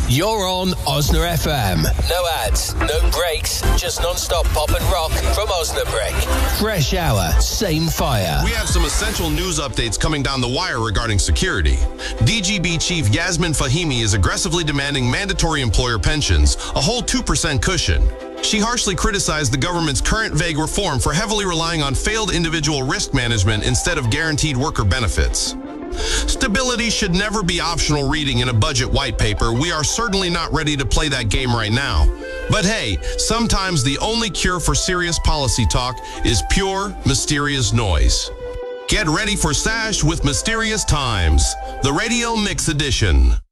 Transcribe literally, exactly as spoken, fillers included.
You're on Osna F M. No ads, no breaks, just non-stop pop and rock from Osnabrück. Fresh hour, same fire. We have some essential news updates coming down the wire regarding security. D G B Chief Yasmin Fahimi is aggressively demanding mandatory employer pensions, a whole two percent cushion. She harshly criticized the government's current vague reform for heavily relying on failed individual risk management instead of guaranteed worker benefits. Stability should never be optional reading in a budget white paper. We are certainly not ready to play that game right now. But hey, sometimes the only cure for serious policy talk is pure, mysterious noise. Get ready for Sash with Mysterious Times, the Radio Mix Edition.